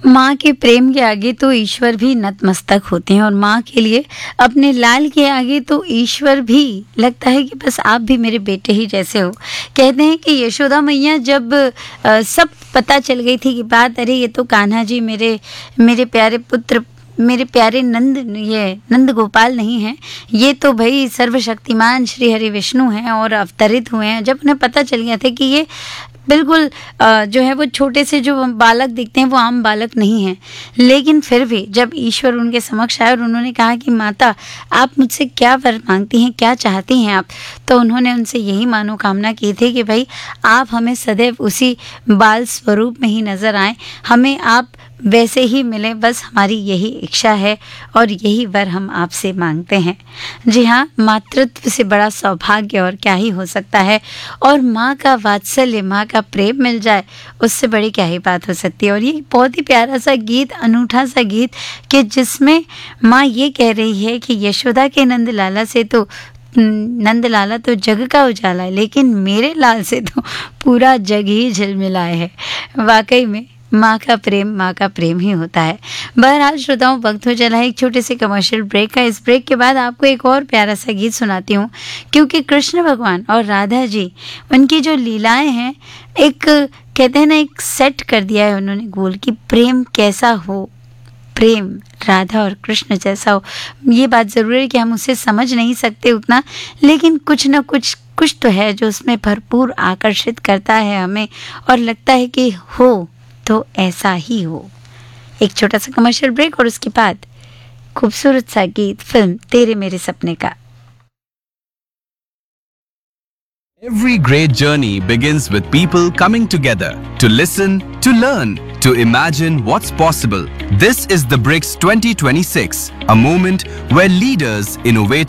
माँ के प्रेम के आगे तो ईश्वर भी नतमस्तक होते हैं और माँ के लिए अपने लाल के आगे तो ईश्वर भी लगता है कि बस आप भी मेरे बेटे ही जैसे हो। कहते हैं कि यशोदा मैया जब सब पता चल गई थी कि बात, अरे ये तो कान्हा जी मेरे मेरे प्यारे पुत्र, मेरे प्यारे नंद, ये नंद गोपाल नहीं हैं, ये तो भाई सर्वशक्तिमान श्री हरि विष्णु हैं और अवतरित हुए हैं। जब उन्हें पता चल गया था कि ये बिल्कुल जो है वो छोटे से जो बालक दिखते हैं वो आम बालक नहीं हैं, लेकिन फिर भी जब ईश्वर उनके समक्ष आए और उन्होंने कहा कि माता आप मुझसे क्या वर मांगती हैं, क्या चाहती हैं आप, तो उन्होंने उनसे यही मनोकामना की थी कि भाई आप हमें सदैव उसी बाल स्वरूप में ही नज़र आएं, हमें आप वैसे ही मिले, बस हमारी यही इच्छा है और यही वर हम आपसे मांगते हैं। जी हाँ, मातृत्व से बड़ा सौभाग्य और क्या ही हो सकता है, और माँ का वात्सल्य, माँ का प्रेम मिल जाए, उससे बड़ी क्या ही बात हो सकती है। और ये बहुत ही प्यारा सा गीत, अनूठा सा गीत कि जिसमें माँ ये कह रही है कि यशोदा के नंद लाला से तो नंद लाला तो जग का उजाला है, लेकिन मेरे लाल से तो पूरा जग ही झिलमिलाए है। वाकई में माँ का प्रेम ही होता है। बहरहाल श्रोताओं, वक्त हो चला है एक छोटे से कमर्शियल ब्रेक का। इस ब्रेक के बाद आपको एक और प्यारा सा गीत सुनाती हूँ, क्योंकि कृष्ण भगवान और राधा जी, उनकी जो लीलाएं हैं, एक कहते हैं ना, एक सेट कर दिया है उन्होंने गोल की प्रेम कैसा हो, प्रेम राधा और कृष्ण जैसा हो। ये बात ज़रूर है कि हम उसे समझ नहीं सकते उतना, लेकिन कुछ ना कुछ तो है जो उसमें भरपूर आकर्षित करता है हमें, और लगता है कि हो तो ऐसा ही हो। एक छोटा सा कमर्शियल ब्रेक और उसके बाद खूबसूरत सा गीत फिल्म तेरे मेरे सपने का। Every great journey begins with people coming together to listen, to learn, to imagine what's possible. This is the BRICS 2026, a moment where leaders, innovators,